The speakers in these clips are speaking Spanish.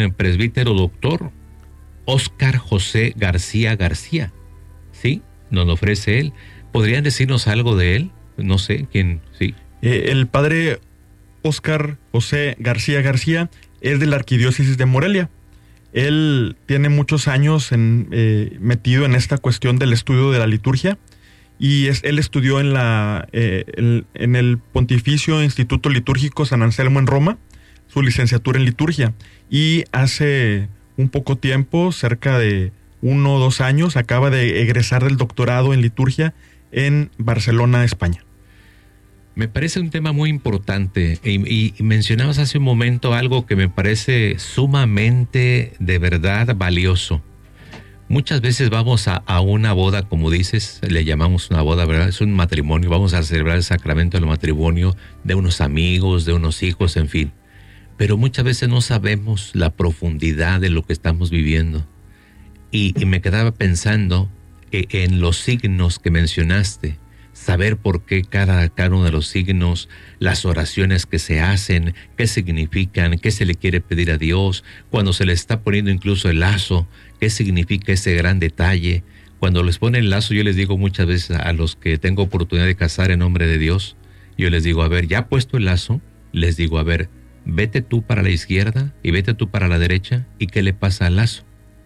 presbítero doctor Óscar José García García. ¿Sí? Nos lo ofrece él. ¿Podrían decirnos algo de él? No sé, ¿quién? Sí. El padre Óscar José García García es de la Arquidiócesis de Morelia. Él tiene muchos años metido en esta cuestión del estudio de la liturgia y él estudió en el Pontificio Instituto Litúrgico San Anselmo en Roma, su licenciatura en liturgia, y hace un poco tiempo, cerca de 1 o 2 años, acaba de egresar del doctorado en liturgia en Barcelona, España. Me parece un tema muy importante y mencionabas hace un momento algo que me parece sumamente, de verdad, valioso. Muchas veces vamos a una boda, como dices, le llamamos una boda, ¿verdad? Es un matrimonio, vamos a celebrar el sacramento del matrimonio de unos amigos, de unos hijos, en fin. Pero muchas veces no sabemos la profundidad de lo que estamos viviendo. Y me quedaba pensando en los signos que mencionaste. Saber por qué cada uno de los signos, las oraciones que se hacen, qué significan, qué se le quiere pedir a Dios, cuando se le está poniendo incluso el lazo, qué significa ese gran detalle. Cuando les ponen el lazo, yo les digo muchas veces a los que tengo oportunidad de casar en nombre de Dios, yo les digo, a ver, ya puesto el lazo, les digo, a ver, vete tú para la izquierda y vete tú para la derecha, ¿y qué le pasa al lazo?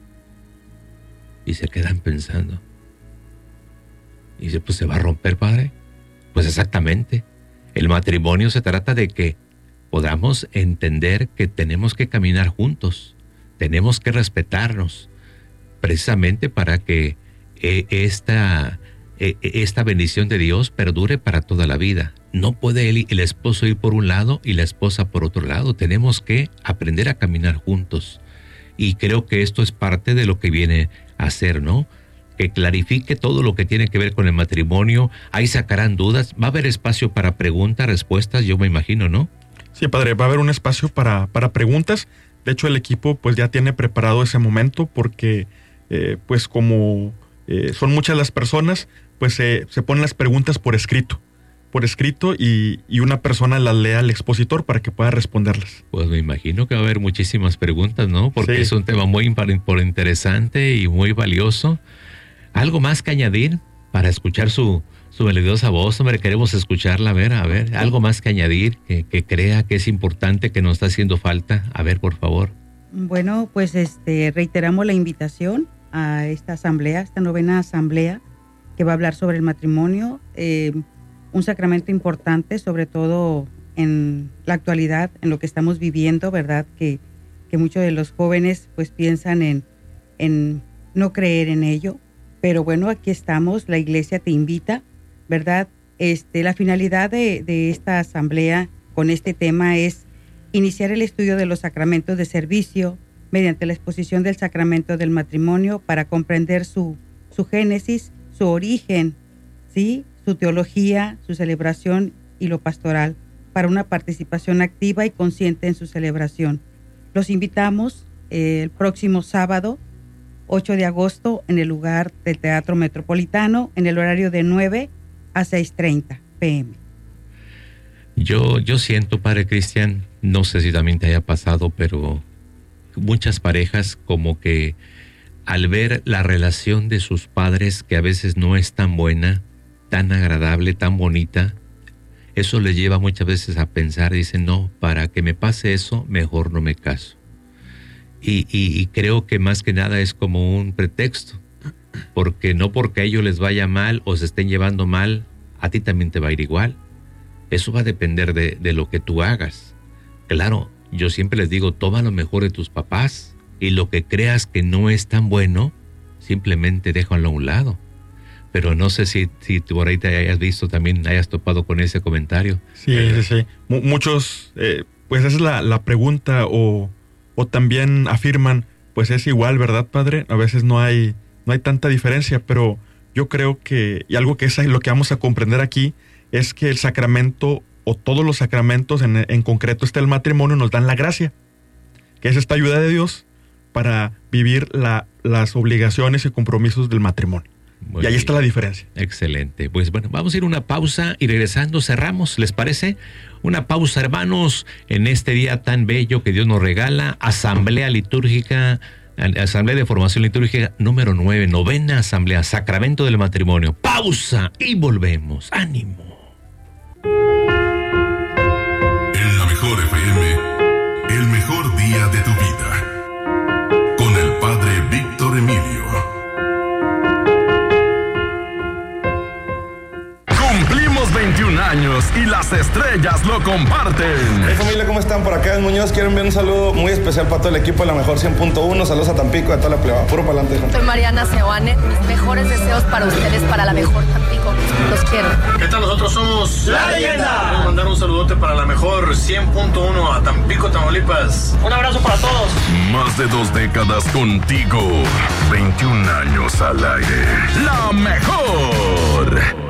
Y se quedan pensando. Y dice, pues se va a romper, padre. Pues exactamente. El matrimonio se trata de que podamos entender que tenemos que caminar juntos, tenemos que respetarnos, precisamente para que esta bendición de Dios perdure para toda la vida. No puede el esposo ir por un lado y la esposa por otro lado. Tenemos que aprender a caminar juntos. Y creo que esto es parte de lo que viene a hacer, ¿no? Que clarifique todo lo que tiene que ver con el matrimonio. Ahí sacarán dudas. Va a haber espacio para preguntas, respuestas, yo me imagino, ¿no? Sí, padre, va a haber un espacio para preguntas. De hecho, el equipo pues ya tiene preparado ese momento porque pues como son muchas las personas, pues se ponen las preguntas por escrito y una persona las lee al expositor para que pueda responderlas. Pues me imagino que va a haber muchísimas preguntas, ¿no? Porque sí, es un tema muy interesante y muy valioso. ¿Algo más que añadir para escuchar su melodiosa voz? Hombre, queremos escucharla. A ver, algo más que añadir que crea que es importante, que nos está haciendo falta. A ver, por favor. Bueno, pues reiteramos la invitación a esta asamblea, esta 9ª asamblea que va a hablar sobre el matrimonio, un sacramento importante, sobre todo en la actualidad, en lo que estamos viviendo, ¿verdad? Que muchos de los jóvenes pues piensan en no creer en ello. Pero bueno, aquí estamos, la iglesia te invita, ¿verdad? La finalidad de esta asamblea con este tema es iniciar el estudio de los sacramentos de servicio mediante la exposición del sacramento del matrimonio para comprender su génesis, su origen, ¿sí? Su teología, su celebración y lo pastoral, para una participación activa y consciente en su celebración. Los invitamos el próximo sábado, 8 de agosto, en el lugar del Teatro Metropolitano, en el horario de 9 a 6:30 p.m. Yo siento, padre Cristian, no sé si también te haya pasado, pero muchas parejas como que al ver la relación de sus padres, que a veces no es tan buena, tan agradable, tan bonita, eso les lleva muchas veces a pensar, dicen, no, para que me pase eso, mejor no me caso. Y creo que más que nada es como un pretexto, porque no porque a ellos les vaya mal o se estén llevando mal, a ti también te va a ir igual. Eso va a depender de lo que tú hagas. Claro, yo siempre les digo, toma lo mejor de tus papás y lo que creas que no es tan bueno, simplemente déjalo a un lado. Pero no sé si tú por ahí te hayas visto, también hayas topado con ese comentario. Sí. Muchos, pues esa es la pregunta o también afirman, pues es igual, ¿verdad, padre? A veces no hay tanta diferencia, pero yo creo que, y algo que es lo que vamos a comprender aquí, es que el sacramento, o todos los sacramentos, en concreto el matrimonio, nos dan la gracia, que es esta ayuda de Dios para vivir las obligaciones y compromisos del matrimonio. Y ahí está la diferencia. Excelente. Pues bueno, vamos a ir a una pausa y regresando cerramos, ¿les parece? Una pausa, hermanos, en este día tan bello que Dios nos regala. Asamblea litúrgica, Asamblea de Formación Litúrgica número 9, novena Asamblea, Sacramento del Matrimonio. Pausa y volvemos. ¡Ánimo! En la Mejor FM, el mejor día de tu vida. Con el Padre Víctor Emilio. Cumplimos 21 años y las estrellas lo comparten. Hey familia, ¿cómo están? Por acá en Muñoz. Quiero enviar un saludo muy especial para todo el equipo de la Mejor 100.1. Saludos a Tampico, a toda la pleba. Puro pa'lante. Soy Mariana Seoane. Mis mejores deseos para ustedes, para la Mejor Tampico. Los quiero. ¿Qué tal? Nosotros somos La Leyenda. Quiero mandar un saludote para la Mejor 100.1 a Tampico, Tamaulipas. Un abrazo para todos. Más de 2 décadas contigo. 21 años al aire. La Mejor.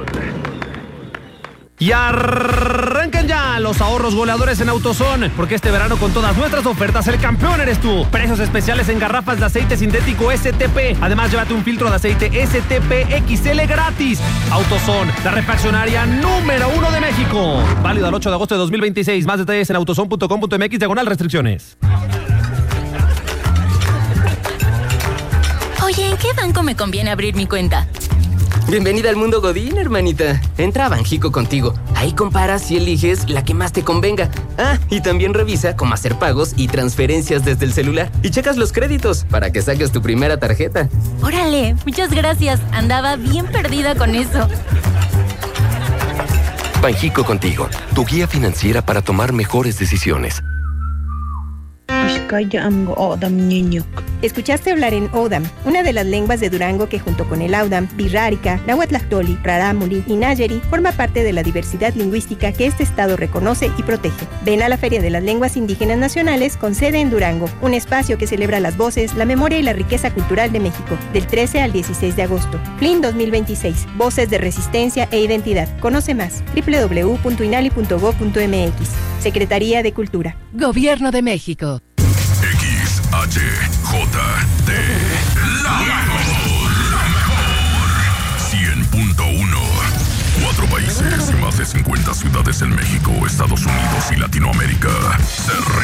Y arrancan ya los ahorros goleadores en AutoZone, porque este verano con todas nuestras ofertas el campeón eres tú. Precios especiales en garrafas de aceite sintético STP. Además, llévate un filtro de aceite STP XL gratis. AutoZone, la refaccionaria número 1 de México. Válido al 8 de agosto de 2026. Más detalles en autozone.com.mx/restricciones. Oye, ¿en qué banco me conviene abrir mi cuenta? Bienvenida al mundo Godín, hermanita. Entra a Banjico Contigo. Ahí comparas y eliges la que más te convenga. Ah, y también revisa cómo hacer pagos y transferencias desde el celular. Y checas los créditos para que saques tu primera tarjeta. Órale, muchas gracias. Andaba bien perdida con eso. Banjico Contigo, tu guía financiera para tomar mejores decisiones. Escuchaste hablar en Odam, una de las lenguas de Durango que junto con el Audam, Birrárica, Nahuatlactoli, Rarámuri y Nayeri forma parte de la diversidad lingüística que este estado reconoce y protege. Ven a la Feria de las Lenguas Indígenas Nacionales con sede en Durango, un espacio que celebra las voces, la memoria y la riqueza cultural de México, del 13 al 16 de agosto. FLIN 2026, Voces de Resistencia e Identidad. Conoce más, www.inali.gov.mx. Secretaría de Cultura. Gobierno de México. XHJT, la mejor, 100.1. 4 países y más de 50 ciudades en México, Estados Unidos y Latinoamérica.